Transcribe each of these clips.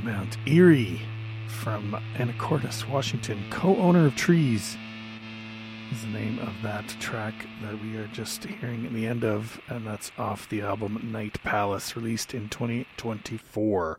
Mount Erie from Anacortes, Washington. Co-owner of Trees is the name of that track that we are just hearing at the end of, and that's off the album Night Palace, released in 2024.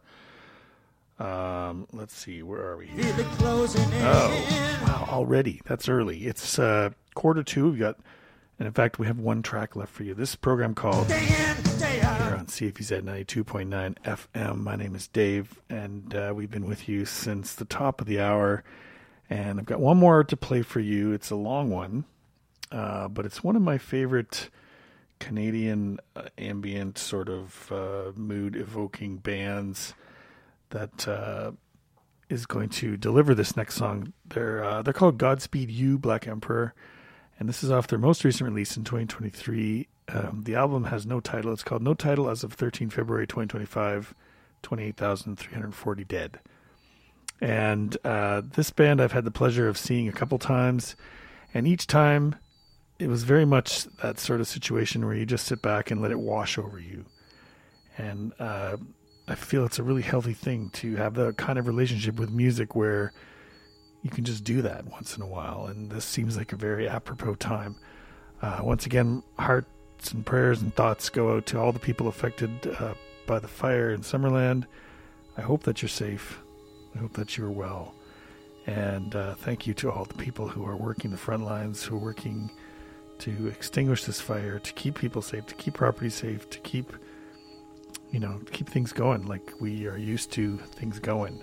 Let's see, where are we here? Oh, wow, already. That's early. It's quarter two. We've got, and in fact, we have one track left for you. This program called here on CFZ 92.9 FM. My name is Dave, and we've been with you since the top of the hour. And I've got one more to play for you. It's a long one, but it's one of my favorite Canadian ambient sort of mood-evoking bands that is going to deliver this next song. They're called Godspeed You, Black Emperor, and this is off their most recent release in 2023. The album has no title. It's called No Title as of 13 February 2025, 28,340 Dead. And this band I've had the pleasure of seeing a couple times, and each time it was very much that sort of situation where you just sit back and let it wash over you. And I feel it's a really healthy thing to have the kind of relationship with music where you can just do that once in a while. And this seems like a very apropos time. Once again, hearts and prayers and thoughts go out to all the people affected by the fire in Summerland. I hope that you're safe. I hope that you're well. And thank you to all the people who are working the front lines, who are working to extinguish this fire, to keep people safe, to keep property safe, to keep things going like we are used to things going.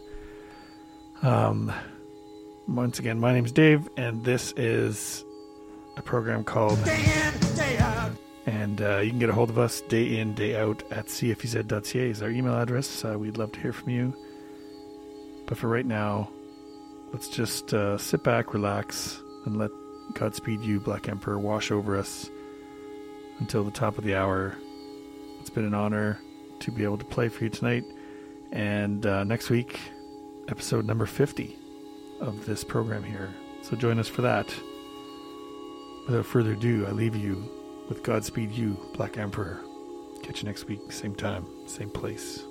Once again, my name's Dave, and this is a program called Day In, Day Out. And you can get a hold of us day in, day out at cfez.ca is our email address. We'd love to hear from you. But for right now, let's just sit back, relax, and let Godspeed You, Black Emperor, wash over us until the top of the hour. It's been an honor to be able to play for you tonight. And next week, episode number 50 of this program here. So join us for that. Without further ado, I leave you with Godspeed You, Black Emperor. Catch you next week, same time, same place.